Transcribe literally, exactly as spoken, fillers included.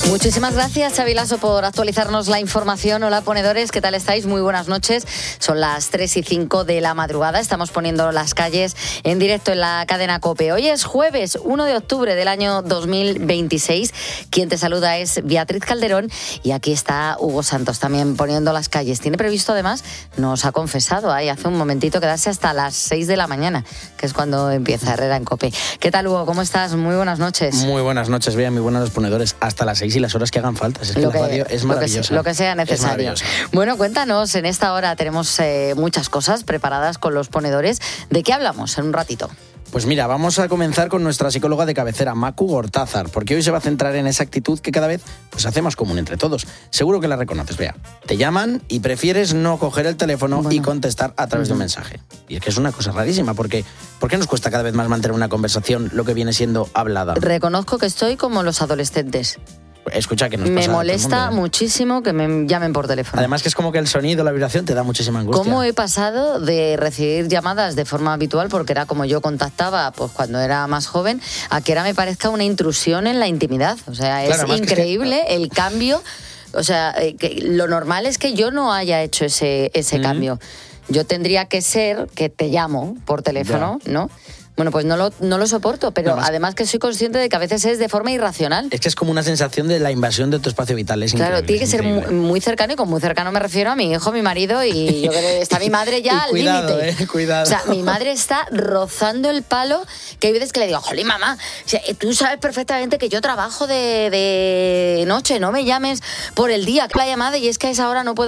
Muchísimas gracias, Xavi Lasso, por actualizarnos la información. Hola, ponedores, ¿qué tal estáis? Muy buenas noches. Son las tres y cinco de la madrugada. Estamos poniendo las calles en directo en la cadena COPE. Hoy es jueves uno de octubre del año dos mil veintiséis. Quien te saluda es Beatriz Calderón y aquí está Hugo Santos también poniendo las calles. Tiene previsto, además, nos ha confesado ahí hace un momentito quedarse hasta las seis de la mañana, que es cuando empieza Herrera en COPE. ¿Qué tal, Hugo? ¿Cómo estás? Muy buenas noches. Muy buenas noches, Bea, muy buenas los ponedores. Hasta las seis y las horas que hagan falta. Es que lo la que, radio es maravillosa. Lo que, lo que sea necesario. Bueno, cuéntanos, en esta hora tenemos eh, muchas cosas preparadas con los ponedores. ¿De qué hablamos en un ratito? Pues mira, vamos a comenzar con nuestra psicóloga de cabecera, Macu Gortázar, porque hoy se va a centrar en esa actitud que cada vez pues hacemos común entre todos. Seguro que la reconoces, Bea. Te llaman y prefieres no coger el teléfono bueno. y contestar a través uh-huh. de un mensaje. Y es que es una cosa rarísima, porque ¿por qué nos cuesta cada vez más mantener una conversación lo que viene siendo hablada? Reconozco que estoy como los adolescentes. Escucha, que nos me pasa molesta mundo, ¿eh? muchísimo que me llamen por teléfono. Además que es como que el sonido, la vibración te da muchísima angustia. ¿Cómo he pasado de recibir llamadas de forma habitual, porque era como yo contactaba pues cuando era más joven, a que ahora me parezca una intrusión en la intimidad? O sea, claro, es increíble que... el cambio. O sea, que lo normal es que yo no haya hecho ese, ese mm. cambio. Yo tendría que ser que te llamo por teléfono, ya. ¿no? Bueno, pues no lo, no lo soporto, pero no, además que soy consciente de que a veces es de forma irracional. Es que es como una sensación de la invasión de tu espacio vital. Es claro, tiene que ser muy, increíble. muy cercano, y con muy cercano me refiero a mi hijo, mi marido, y yo creo que está mi madre ya al límite. Eh, cuidado. O sea, mi madre está rozando el palo, que hay veces que le digo, jolín, mamá, o sea, tú sabes perfectamente que yo trabajo de, de noche, no me llames por el día, que la llamada, y es que a esa hora no puedo